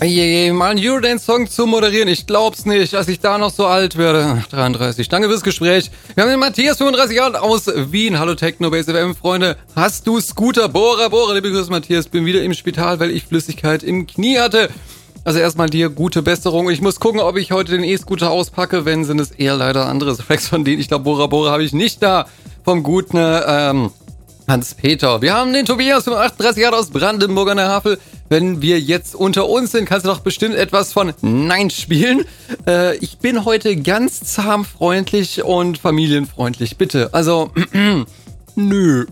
Mal einen Eurodance-Song zu moderieren. Ich glaub's nicht, dass ich da noch so alt werde. Ach, 33. Danke fürs Gespräch. Wir haben den Matthias, 35 Jahre aus Wien. Hallo Techno-Base FM, Freunde. Hast du Scooter? Bora, liebe Grüße, Matthias. Bin wieder im Spital, weil ich Flüssigkeit im Knie hatte. Also erstmal dir gute Besserung. Ich muss gucken, ob ich heute den E-Scooter auspacke. Wenn, sind es eher leider andere Tracks von denen. Ich glaube, Bora habe ich nicht da. Vom guten Hans-Peter. Wir haben den Tobias, 38 Jahre aus Brandenburg an der Havel. Wenn wir jetzt unter uns sind, kannst du doch bestimmt etwas von Nein spielen. Ich bin heute ganz zahm, freundlich und familienfreundlich. Bitte. Also, nö.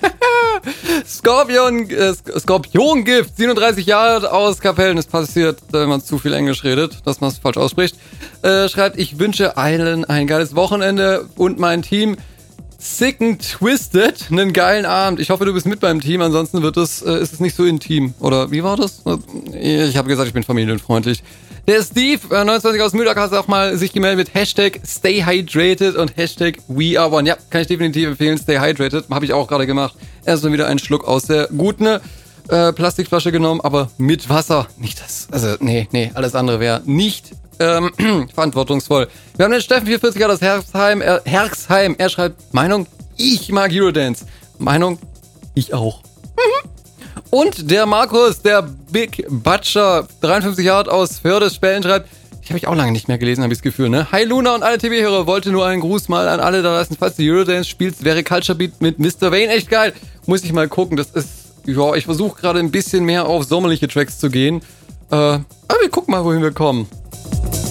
Skorpiongift, 37 Jahre aus Kapellen. Es passiert, wenn man zu viel Englisch redet, dass man es falsch ausspricht. Schreibt, ich wünsche allen ein geiles Wochenende und mein Team Sick and Twisted einen geilen Abend. Ich hoffe, du bist mit beim Team, ansonsten ist es nicht so intim. Oder wie war das? Ich habe gesagt, ich bin familienfreundlich. Der Steve, 29 aus Mühlberg, hat auch mal sich gemeldet mit Hashtag Stay Hydrated und Hashtag We Are One. Ja, kann ich definitiv empfehlen, Stay Hydrated. Habe ich auch gerade gemacht. Erst mal wieder einen Schluck aus der guten Plastikflasche genommen, aber mit Wasser. Nicht das, also nee, alles andere wäre nicht verantwortungsvoll. Wir haben den Steffen, 44 Jahre aus Herxheim. Er schreibt, Meinung, ich mag Eurodance. Meinung, ich auch. Und der Markus, der Big Butcher, 53 Jahre aus Förde-Spellen, schreibt, ich habe ich auch lange nicht mehr gelesen, habe ich das Gefühl, ne? Hi Luna und alle TV-Hörer, wollte nur einen Gruß mal an alle da lassen. Falls du Eurodance spielst, wäre Culture Beat mit Mr. Vane echt geil. Muss ich mal gucken, das ist, ja, ich versuche gerade ein bisschen mehr auf sommerliche Tracks zu gehen. Aber wir gucken mal, wohin wir kommen.